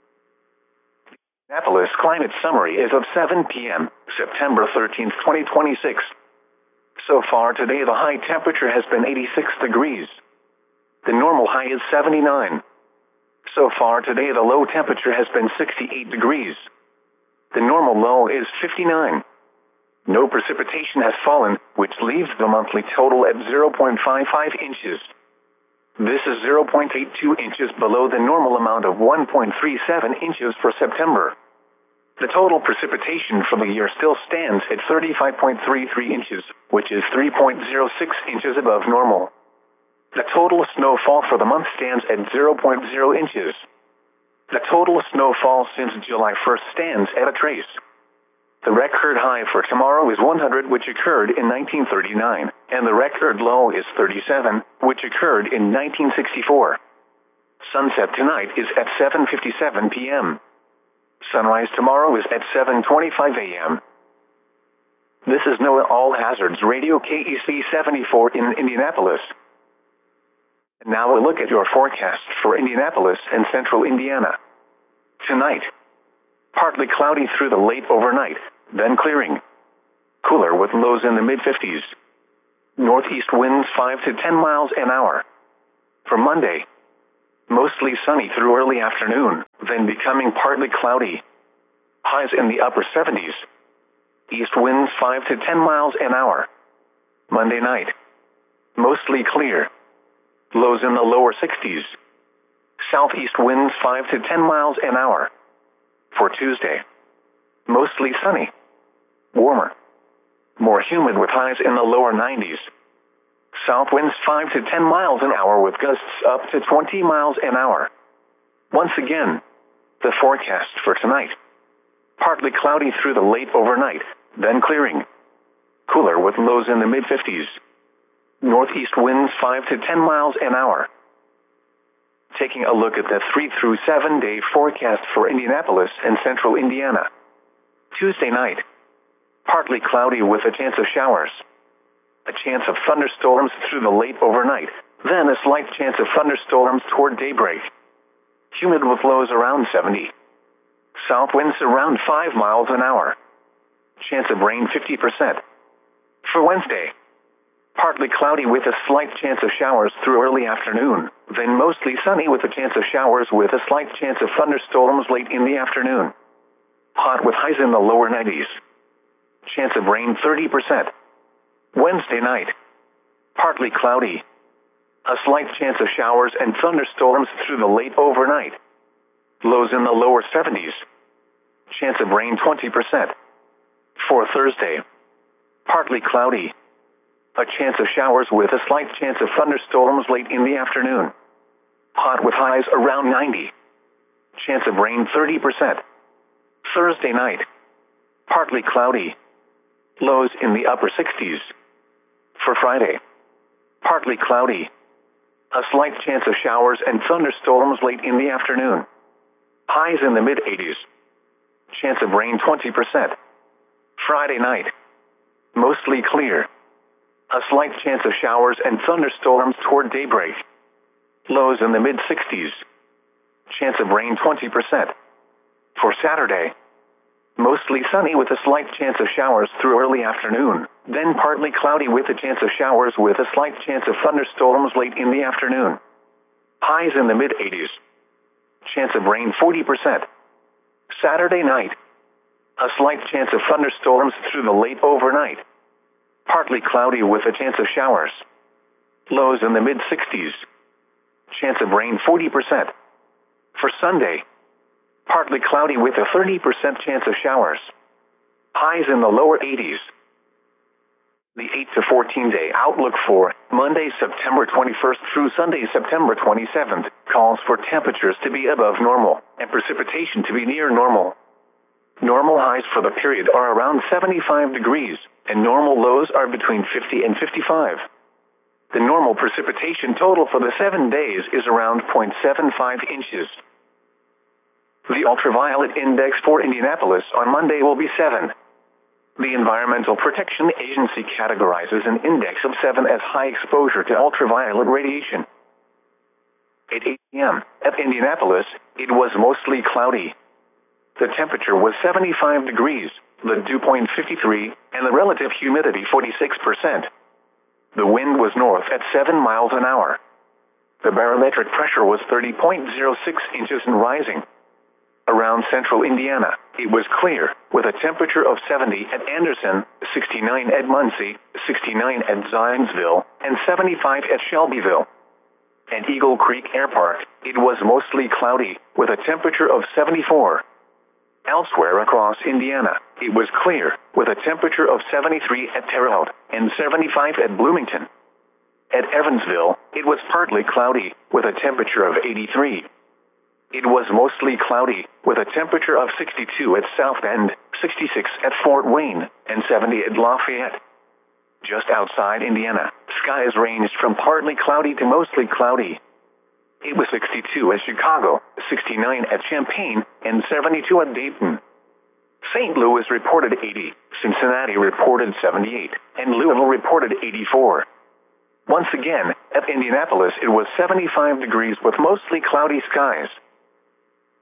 Speaker 1: Indianapolis climate summary is of seven p m, September thirteenth, twenty twenty-six. So far today the high temperature has been eighty-six degrees. The normal high is seventy-nine. So far today the low temperature has been sixty-eight degrees. The normal low is fifty-nine. No precipitation has fallen, which leaves the monthly total at zero point five five inches. This is zero point eight two inches below the normal amount of one point three seven inches for September. The total precipitation for the year still stands at thirty-five point three three inches, which is three point zero six inches above normal. The total snowfall for the month stands at zero point zero inches. The total snowfall since July first stands at a trace. The record high for tomorrow is one hundred, which occurred in nineteen thirty-nine, and the record low is thirty-seven, which occurred in nineteen sixty-four. Sunset tonight is at seven fifty-seven p m Sunrise tomorrow is at seven twenty-five a m This is NOAA All Hazards Radio K E C seventy-four in Indianapolis. And now a look at your forecast for Indianapolis and central Indiana. Tonight, partly cloudy through the late overnight, then clearing. Cooler with lows in the mid fifties. Northeast winds five to ten miles an hour. For Monday, mostly sunny through early afternoon, then becoming partly cloudy. Highs in the upper seventies. East winds five to ten miles an hour. Monday night, mostly clear. Lows in the lower sixties. Southeast winds five to ten miles an hour. For Tuesday, mostly sunny. Warmer. More humid with highs in the lower nineties. South winds five to ten miles an hour with gusts up to twenty miles an hour. Once again, the forecast for tonight. Partly cloudy through the late overnight, then clearing. Cooler with lows in the mid fifties. Northeast winds five to ten miles an hour. Taking a look at the three through seven day forecast for Indianapolis and central Indiana. Tuesday night, partly cloudy with a chance of showers. A chance of thunderstorms through the late overnight, then a slight chance of thunderstorms toward daybreak. Humid with lows around seventy. South winds around five miles an hour. Chance of rain fifty percent. For Wednesday, partly cloudy with a slight chance of showers through early afternoon, then mostly sunny with a chance of showers with a slight chance of thunderstorms late in the afternoon. Hot with highs in the lower nineties. Chance of rain thirty percent. Wednesday night, partly cloudy. A slight chance of showers and thunderstorms through the late overnight. Lows in the lower seventies. Chance of rain twenty percent. For Thursday, partly cloudy. A chance of showers with a slight chance of thunderstorms late in the afternoon. Hot with highs around ninety. Chance of rain thirty percent. Thursday night, partly cloudy. Lows in the upper sixties. For Friday, partly cloudy. A slight chance of showers and thunderstorms late in the afternoon. Highs in the mid eighties. Chance of rain twenty percent. Friday night, mostly clear. A slight chance of showers and thunderstorms toward daybreak. Lows in the mid sixties. Chance of rain twenty percent. For Saturday, mostly sunny with a slight chance of showers through early afternoon, then partly cloudy with a chance of showers with a slight chance of thunderstorms late in the afternoon. Highs in the mid eighties. Chance of rain forty percent. Saturday night, a slight chance of thunderstorms through the late overnight. Partly cloudy with a chance of showers. Lows in the mid sixties. Chance of rain forty percent. For Sunday, partly cloudy with a thirty percent chance of showers. Highs in the lower eighties. The eight to fourteen day outlook for Monday, September twenty-first through Sunday, September twenty-seventh, calls for temperatures to be above normal and precipitation to be near normal. Normal highs for the period are around seventy-five degrees, and normal lows are between fifty and fifty-five. The normal precipitation total for the seven days is around zero point seven five inches. The ultraviolet index for Indianapolis on Monday will be seven. The Environmental Protection Agency categorizes an index of seven as high exposure to ultraviolet radiation. At eight p m at Indianapolis, it was mostly cloudy. The temperature was seventy-five degrees, the dew point fifty-three, and the relative humidity forty-six percent. The wind was north at seven miles an hour. The barometric pressure was thirty point zero six inches and rising. Around central Indiana, it was clear, with a temperature of seventy at Anderson, sixty-nine at Muncie, sixty-nine at Zionsville, and seventy-five at Shelbyville. At Eagle Creek Air Park, it was mostly cloudy, with a temperature of seventy-four. Elsewhere across Indiana, it was clear, with a temperature of seventy-three at Terre Haute and seventy-five at Bloomington. At Evansville, it was partly cloudy, with a temperature of eighty-three. It was mostly cloudy, with a temperature of sixty-two at South Bend, sixty-six at Fort Wayne, and seventy at Lafayette. Just outside Indiana, skies ranged from partly cloudy to mostly cloudy. It was sixty-two at Chicago, sixty-nine at Champaign, and seventy-two at Dayton. Saint Louis reported eighty, Cincinnati reported seventy-eight, and Louisville reported eighty-four. Once again, at Indianapolis it was seventy-five degrees with mostly cloudy skies.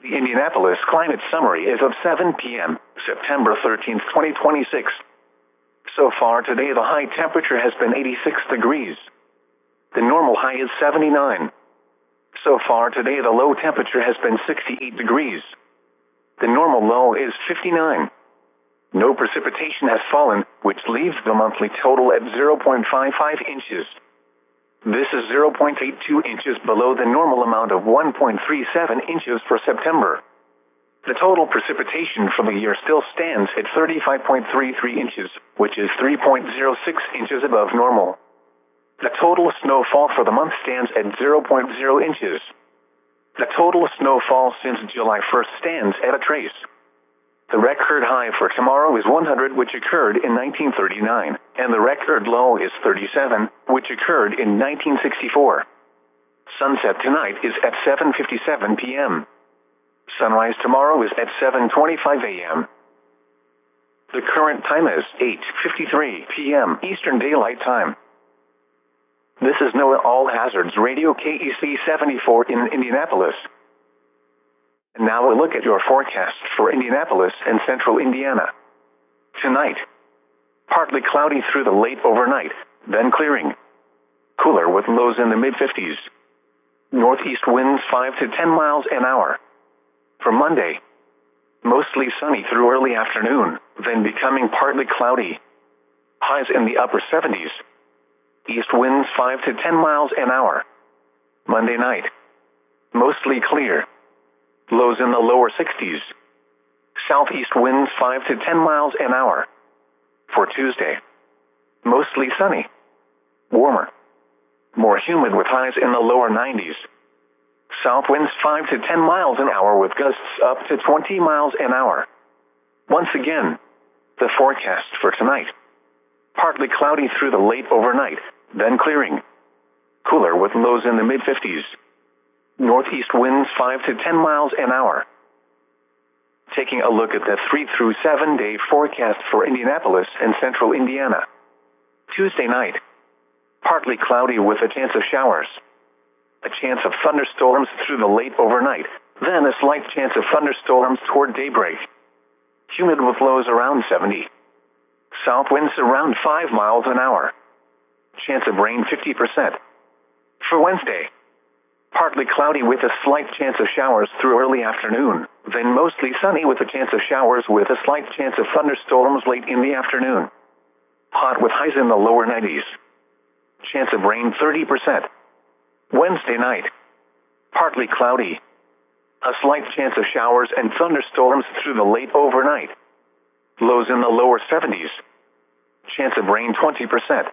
Speaker 1: The Indianapolis Climate Summary is of seven p m, September thirteenth, twenty twenty-six. So far today, the high temperature has been eighty-six degrees. The normal high is seventy-nine. So far today, the low temperature has been sixty-eight degrees. The normal low is fifty-nine. No precipitation has fallen, which leaves the monthly total at zero point five five inches. This is zero point eight two inches below the normal amount of one point three seven inches for September. The total precipitation for the year still stands at thirty-five point three three inches, which is three point zero six inches above normal. The total snowfall for the month stands at zero point zero inches. The total snowfall since July first stands at a trace. The record high for tomorrow is one hundred, which occurred in nineteen thirty-nine, and the record low is thirty-seven, which occurred in nineteen sixty-four. Sunset tonight is at seven fifty-seven p m Sunrise tomorrow is at seven twenty-five a m The current time is eight fifty-three p m Eastern Daylight Time. This is NOAA All Hazards Radio K E C seventy-four in Indianapolis. And now a look at your forecast for Indianapolis and central Indiana. Tonight, partly cloudy through the late overnight, then clearing. Cooler with lows in the mid fifties. Northeast winds five to ten miles an hour. For Monday, mostly sunny through early afternoon, then becoming partly cloudy. Highs in the upper seventies. East winds five to ten miles an hour. Monday night, mostly clear. Lows in the lower sixties. Southeast winds five to ten miles an hour. For Tuesday, mostly sunny. Warmer. More humid with highs in the lower nineties. South winds five to ten miles an hour with gusts up to twenty miles an hour. Once again, the forecast for tonight. Partly cloudy through the late overnight, then clearing. Cooler with lows in the mid fifties. Northeast winds five to ten miles an hour. Taking a look at the three through seven day forecast for Indianapolis and central Indiana. Tuesday night, partly cloudy with a chance of showers. A chance of thunderstorms through the late overnight, then a slight chance of thunderstorms toward daybreak. Humid with lows around seventy. South winds around five miles an hour. Chance of rain fifty percent. For Wednesday, partly cloudy with a slight chance of showers through early afternoon, then mostly sunny with a chance of showers with a slight chance of thunderstorms late in the afternoon. Hot with highs in the lower nineties. Chance of rain thirty percent. Wednesday night, partly cloudy. A slight chance of showers and thunderstorms through the late overnight. Lows in the lower seventies. Chance of rain twenty percent.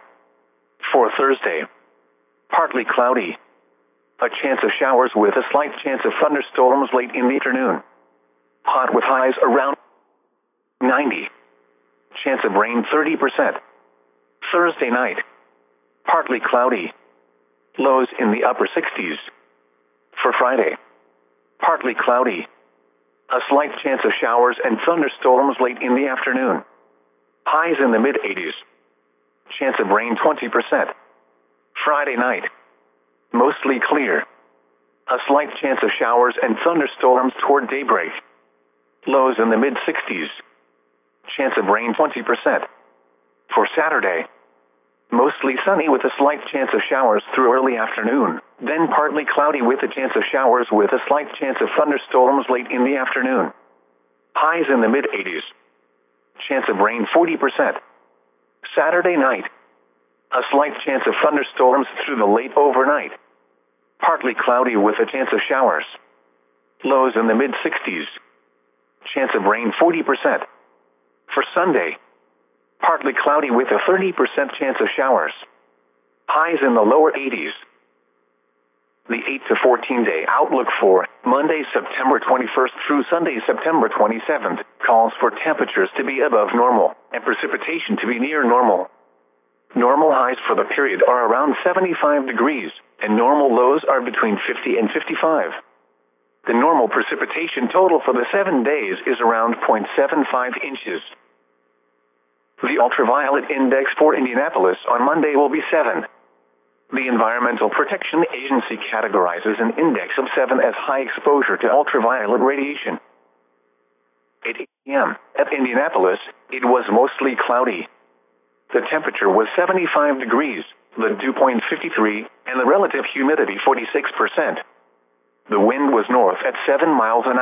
Speaker 1: For Thursday, partly cloudy. A chance of showers with a slight chance of thunderstorms late in the afternoon. Hot with highs around ninety. Chance of rain thirty percent. Thursday night, partly cloudy. Lows in the upper sixties. For Friday, partly cloudy. A slight chance of showers and thunderstorms late in the afternoon. Highs in the mid eighties. Chance of rain twenty percent. Friday night, mostly clear. A slight chance of showers and thunderstorms toward daybreak. Lows in the mid sixties. Chance of rain twenty percent. For Saturday, mostly sunny with a slight chance of showers through early afternoon, then partly cloudy with a chance of showers with a slight chance of thunderstorms late in the afternoon. Highs in the mid eighties. Chance of rain forty percent. Saturday night, a slight chance of thunderstorms through the late overnight. Partly cloudy with a chance of showers. Lows in the mid sixties. Chance of rain forty percent. For Sunday, partly cloudy with a thirty percent chance of showers. Highs in the lower eighties. The eight to fourteen day outlook for Monday, September twenty-first through Sunday, September twenty-seventh, calls for temperatures to be above normal and precipitation to be near normal. Normal highs for the period are around seventy-five degrees, and normal lows are between fifty and fifty-five. The normal precipitation total for the seven days is around zero point seven five inches. The ultraviolet index for Indianapolis on Monday will be seven. The Environmental Protection Agency categorizes an index of seven as high exposure to ultraviolet radiation. eight a m At Indianapolis, it was mostly cloudy. The temperature was seventy-five degrees, the dew point fifty-three, and the relative humidity forty-six percent. The wind was north at seven miles an hour.